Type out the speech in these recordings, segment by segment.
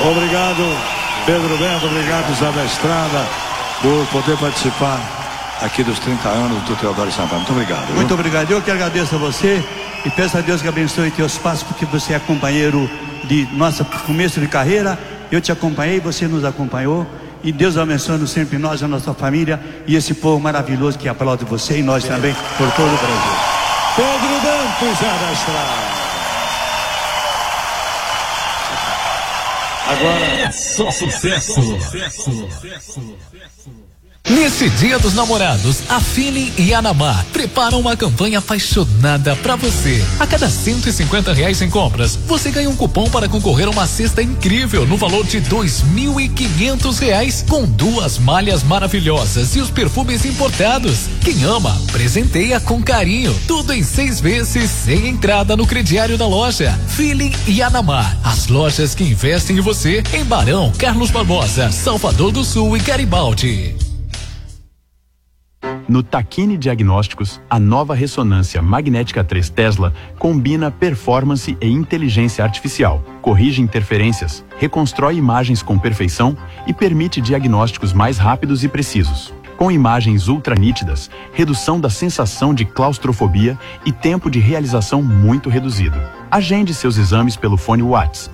Obrigado, Pedro Bento, obrigado, Zé da Estrada, por poder participar aqui dos 30 anos do Teodoro Sampaio. Muito obrigado. Muito obrigado. Eu que agradeço a você e peço a Deus que abençoe teus passos, porque você é companheiro de nosso começo de carreira. Eu te acompanhei, você nos acompanhou. E Deus abençoe sempre nós, a nossa família e esse povo maravilhoso que aplaude você e nós também por todo o Brasil. Pedro Bento, Zé da Estrada. Agora é só sucesso. Nesse Dia dos Namorados, a Feeling e a Anamar preparam uma campanha apaixonada pra você. A cada R$150 em compras, você ganha um cupom para concorrer a uma cesta incrível no valor de R$2.500 com 2 malhas maravilhosas e os perfumes importados. Quem ama, presenteia com carinho. Tudo em 6 vezes sem entrada no crediário da loja. Feeling e Anamar, as lojas que investem em você em Barão, Carlos Barbosa, Salvador do Sul e Garibaldi. No Takine Diagnósticos, a nova ressonância magnética 3 Tesla combina performance e inteligência artificial, corrige interferências, reconstrói imagens com perfeição e permite diagnósticos mais rápidos e precisos. Com imagens ultra nítidas, redução da sensação de claustrofobia e tempo de realização muito reduzido. Agende seus exames pelo fone WhatsApp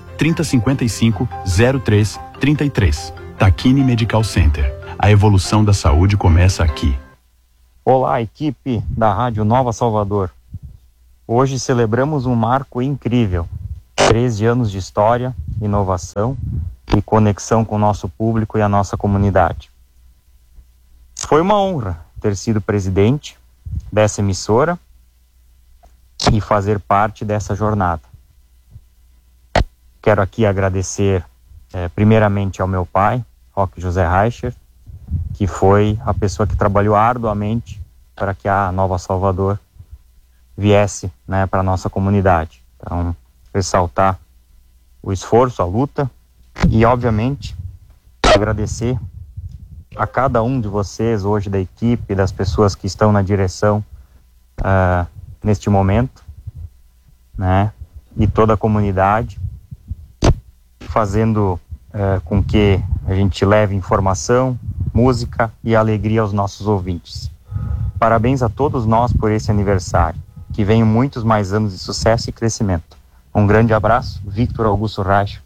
3055-0333. Takine Medical Center. A evolução da saúde começa aqui. Olá, equipe da Rádio Nova Salvador. Hoje celebramos um marco incrível. 13 anos de história, inovação e conexão com o nosso público e a nossa comunidade. Foi uma honra ter sido presidente dessa emissora e fazer parte dessa jornada. Quero aqui agradecer primeiramente ao meu pai, Roque José Reicher, que foi a pessoa que trabalhou arduamente para que a Nova Salvador viesse, para a nossa comunidade. Então, ressaltar o esforço, a luta e, obviamente, agradecer a cada um de vocês hoje da equipe, das pessoas que estão na direção neste momento, e toda a comunidade, fazendo com que a gente leve informação, música e alegria aos nossos ouvintes. Parabéns a todos nós por esse aniversário. Que venham muitos mais anos de sucesso e crescimento. Um grande abraço, Victor Augusto Reicher,